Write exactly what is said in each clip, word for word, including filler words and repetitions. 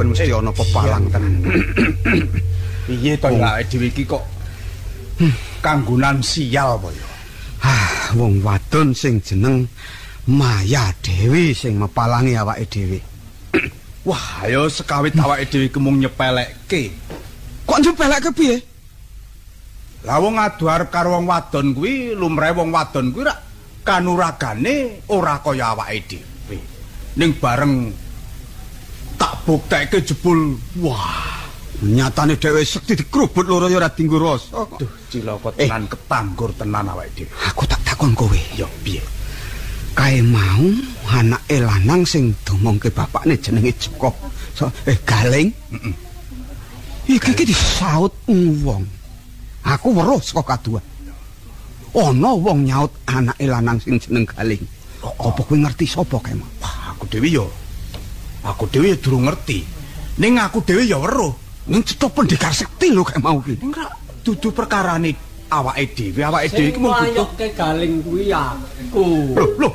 ben mesti ana pepalang tenan. Piye to awake dhewe iki kok kanggonan sial apa ya? Ah, wong wadon sing jeneng Maya Dewi sing mepalangi awake dhewe. Wah, ayo sekawit awake dhewe iki mung nyepelekke. Kok nyepelekke piye? Lah wong adu arep karo wong wadon kuwi lumrahe wong wadon kuwi rak kanuragane ora kaya awake dhewe. Ning bareng tak buktekke jebul, wah, nyatane dhewe sekti dikrubut loro ya ora dinggo rasa. Duh, cilaka tenan, eh. Ketanggur tenan awake dhewe. Aku tak takon kowe. Ya piye? Kae mau anake lanang sing domongke bapakne jenenge Joko. So, eh Galeng. Heeh. Iki iki disaut wong. Aku weruh saka kadua. Ana wong nyaut anake lanang sing jeneng Galeng. Apa kowe ngerti sapa kae mau? Wah, aku dhewe ya. Aku dhewe durung ngerti. Ning aku dhewe ya weruh. Ning cetha pendekar sekti lho kae mau iki. Ora dudu perkarane awake dhewe, awake dhewe iki mung butuh ke Galeng kuwi aku. Loh, loh.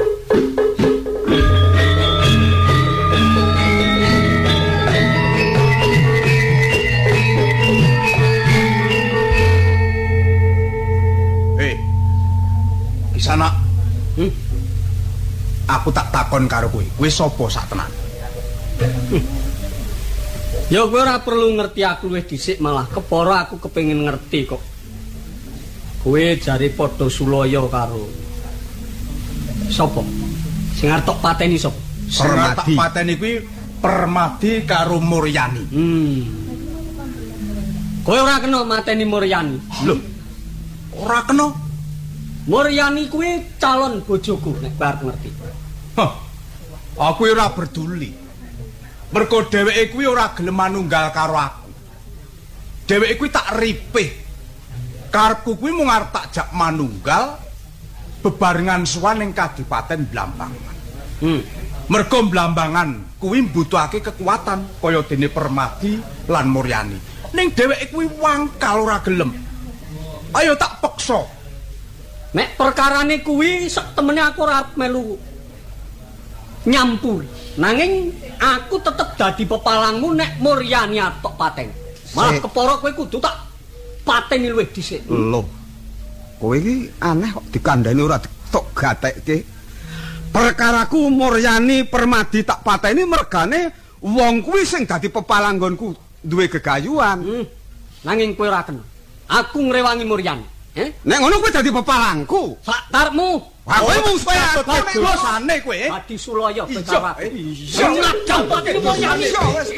Eh. Kisana. Hmm? Aku tak takon karo kowe. Kowe sapa sak tenan? Hmm. Ya kowe ora perlu ngerti aku luwih dhisik malah kepara aku kepengin ngerti kok. Kowe jare padha sulaya karo sapa? Sing arep tok pateni sapa? Sing arep tak pateni kuwi Permadi karo Muryani. Hmm. Kowe ora kena mateni Muryani. Lho. Ora kena. Muryani kuwi calon bojoku nek bar ngerti. Hah. Aku ora peduli. Mergo dheweke kuwi ora gelem manunggal karo aku. Dheweke kuwi tak ripih. Karepku kuwi mung arep tak jak manunggal bebarengan sowan ning Kadipaten Blambangan. Hmm. Mergo Blambangan kuwi mbutuhake kekuatan kaya dene Permadi lan Muryani. Ning dheweke kuwi wangkal ora gelem. Ayo tak peksa. Nek perkarane kuwi sak temene aku ora melu nyampur. Nanging aku tetep dadi pepalangmu nek Muryani atok paten. Malah kepara kowe kudu tak pateni luwih dhisik. Lho. Kowe iki aneh kok dikandani ora tok gatekke. Perkaraku Muryani Permadi tak pateni mergane wong kuwi sing dadi pepalanggonku duwe gegayuhan. Hmm. Nanging kowe ora kena. Aku ngrewangi Muryani. Eh? Nek ngono kowe dadi pepalangku. Sak tarepmu. Wah, kowe mung supaya dosane kowe. Dadi sulaya kowe Iya. karep. Iya. Ngajak pateni Muryani.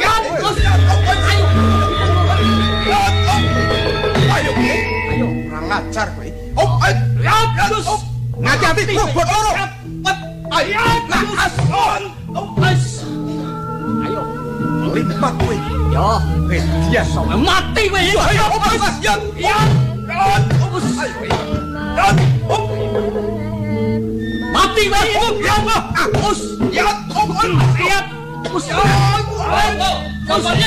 Ayo, ayo, ora ngajar kowe. Oh, ayo. Ngati-ati kubut loro. Ayo, ason. Ayo. Limpat kowe. Yo, Eh, dia sama. mati kowe. Ayo, opus. Ya, ya. Opus. Ayo. Ya, op. Mati kowe. Ya, opus. Ya, opus. Siap. Opus. Kabarnya